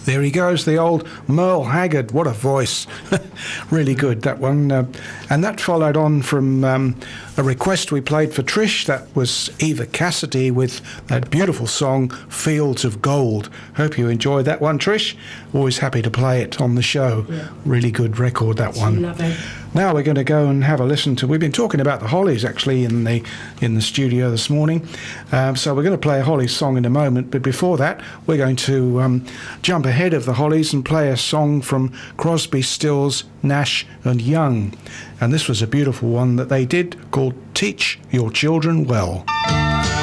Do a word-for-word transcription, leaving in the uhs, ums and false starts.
There he goes, the old Merle Haggard. What a voice. Really good, that one. Uh, and that followed on from um, a request we played for Trish. That was Eva Cassidy with that beautiful song, Fields of Gold. Hope you enjoyed that one, Trish. Always happy to play it on the show. Yeah. Really good record, that one. Love it. Now we're going to go and have a listen to, we've been talking about the Hollies actually in the in the studio this morning, um, so we're going to play a Hollies song in a moment, but before that we're going to um, jump ahead of the Hollies and play a song from Crosby, Stills, Nash and Young, and this was a beautiful one that they did called Teach Your Children Well.